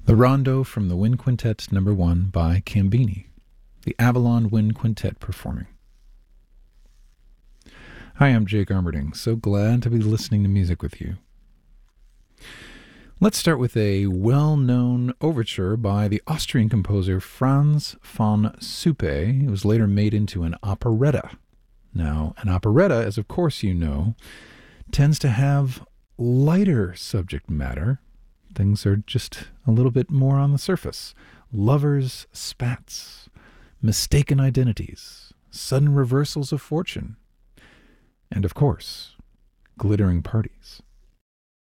The Rondo from the Wind Quintet No. 1 by Cambini, the Avalon Wind Quintet performing. Hi, I'm Jake Armerding. So glad to be listening to music with you. Let's start with a well-known overture by the Austrian composer Franz von Suppe. It was later made into an operetta. Now, an operetta, as of course you know, tends to have lighter subject matter. Things are just a little bit more on the surface. Lovers' spats, mistaken identities, sudden reversals of fortune, and of course, glittering parties.